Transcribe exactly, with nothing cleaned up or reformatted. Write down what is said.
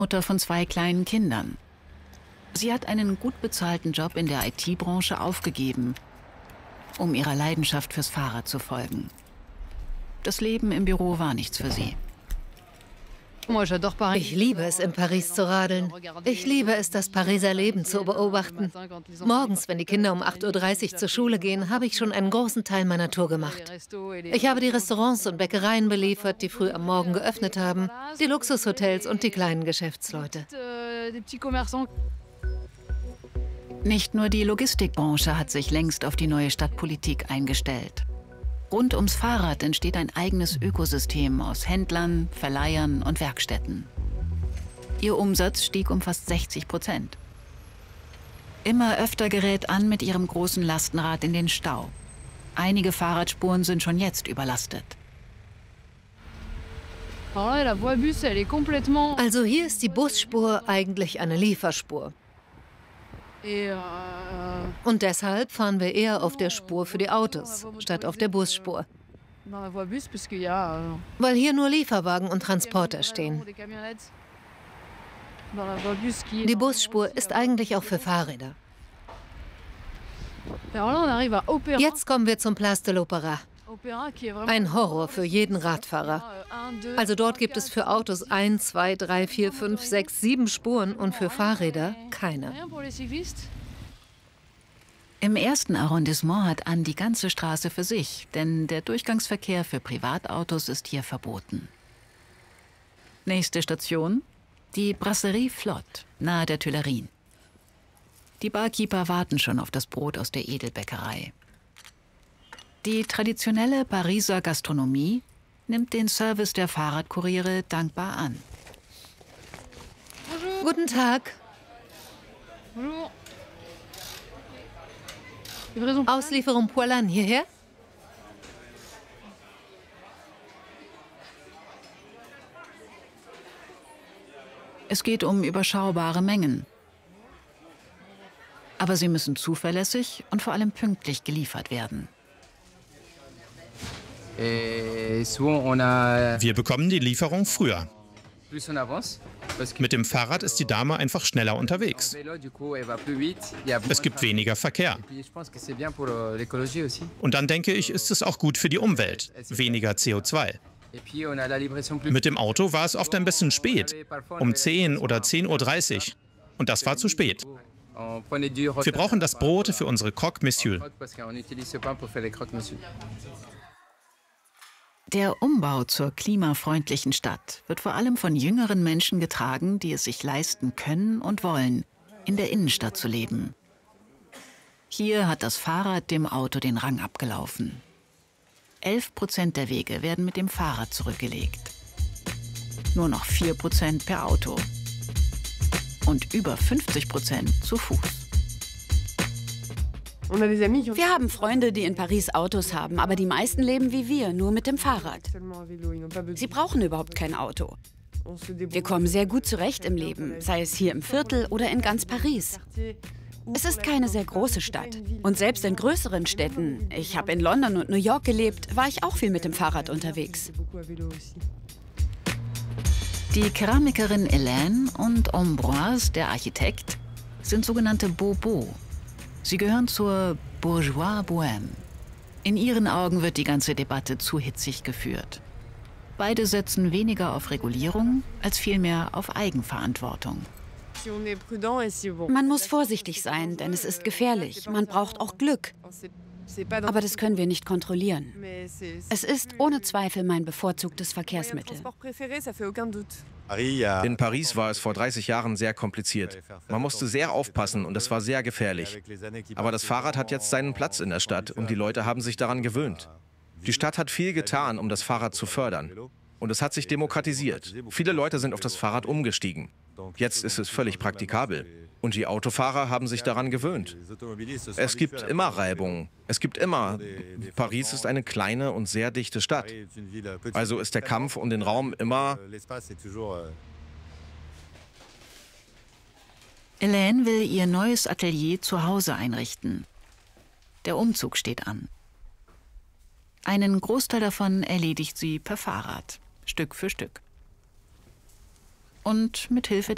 Mutter von zwei kleinen Kindern. Sie hat einen gut bezahlten Job in der I T-Branche aufgegeben, um ihrer Leidenschaft fürs Fahrrad zu folgen. Das Leben im Büro war nichts für sie. Ich liebe es, in Paris zu radeln. Ich liebe es, das Pariser Leben zu beobachten. Morgens, wenn die Kinder um acht Uhr dreißig zur Schule gehen, habe ich schon einen großen Teil meiner Tour gemacht. Ich habe die Restaurants und Bäckereien beliefert, die früh am Morgen geöffnet haben, die Luxushotels und die kleinen Geschäftsleute. Nicht nur die Logistikbranche hat sich längst auf die neue Stadtpolitik eingestellt. Rund ums Fahrrad entsteht ein eigenes Ökosystem aus Händlern, Verleihern und Werkstätten. Ihr Umsatz stieg um fast sechzig Prozent. Immer öfter gerät Anne mit ihrem großen Lastenrad in den Stau. Einige Fahrradspuren sind schon jetzt überlastet. Also hier ist die Busspur eigentlich eine Lieferspur. Und deshalb fahren wir eher auf der Spur für die Autos, statt auf der Busspur. Weil hier nur Lieferwagen und Transporter stehen. Die Busspur ist eigentlich auch für Fahrräder. Jetzt kommen wir zum Place de l'Opéra. Ein Horror für jeden Radfahrer. Also dort gibt es für Autos ein, zwei, drei, vier, fünf, sechs, sieben Spuren und für Fahrräder keine. Im ersten Arrondissement hat Anne die ganze Straße für sich, denn der Durchgangsverkehr für Privatautos ist hier verboten. Nächste Station, die Brasserie Flotte, nahe der Tuilerien. Die Barkeeper warten schon auf das Brot aus der Edelbäckerei. Die traditionelle Pariser Gastronomie nimmt den Service der Fahrradkuriere dankbar an. Bonjour. Guten Tag. Bonjour. Auslieferung Poilâne hierher? Es geht um überschaubare Mengen. Aber sie müssen zuverlässig und vor allem pünktlich geliefert werden. Wir bekommen die Lieferung früher. Mit dem Fahrrad ist die Dame einfach schneller unterwegs. Es gibt weniger Verkehr. Und dann denke ich, ist es auch gut für die Umwelt. Weniger C O zwei. Mit dem Auto war es oft ein bisschen spät. Um zehn oder zehn Uhr dreißig. Und das war zu spät. Wir brauchen das Brot für unsere Croque Monsieur. Der Umbau zur klimafreundlichen Stadt wird vor allem von jüngeren Menschen getragen, die es sich leisten können und wollen, in der Innenstadt zu leben. Hier hat das Fahrrad dem Auto den Rang abgelaufen. elf Prozent der Wege werden mit dem Fahrrad zurückgelegt. Nur noch vier Prozent per Auto. Und über fünfzig Prozent zu Fuß. Wir haben Freunde, die in Paris Autos haben, aber die meisten leben wie wir, nur mit dem Fahrrad. Sie brauchen überhaupt kein Auto. Wir kommen sehr gut zurecht im Leben, sei es hier im Viertel oder in ganz Paris. Es ist keine sehr große Stadt. Und selbst in größeren Städten, ich habe in London und New York gelebt, war ich auch viel mit dem Fahrrad unterwegs. Die Keramikerin Hélène und Ambroise, der Architekt, sind sogenannte Bobos. Sie gehören zur Bourgeois Bohème. In ihren Augen wird die ganze Debatte zu hitzig geführt. Beide setzen weniger auf Regulierung als vielmehr auf Eigenverantwortung. Man muss vorsichtig sein, denn es ist gefährlich. Man braucht auch Glück. Aber das können wir nicht kontrollieren. Es ist ohne Zweifel mein bevorzugtes Verkehrsmittel. In Paris war es vor dreißig Jahren sehr kompliziert. Man musste sehr aufpassen und es war sehr gefährlich. Aber das Fahrrad hat jetzt seinen Platz in der Stadt und die Leute haben sich daran gewöhnt. Die Stadt hat viel getan, um das Fahrrad zu fördern. Und es hat sich demokratisiert. Viele Leute sind auf das Fahrrad umgestiegen. Jetzt ist es völlig praktikabel. Und die Autofahrer haben sich daran gewöhnt. Es gibt immer Reibung. Es gibt immer... Paris ist eine kleine und sehr dichte Stadt. Also ist der Kampf um den Raum immer... Hélène will ihr neues Atelier zu Hause einrichten. Der Umzug steht an. Einen Großteil davon erledigt sie per Fahrrad, Stück für Stück. Und mit Hilfe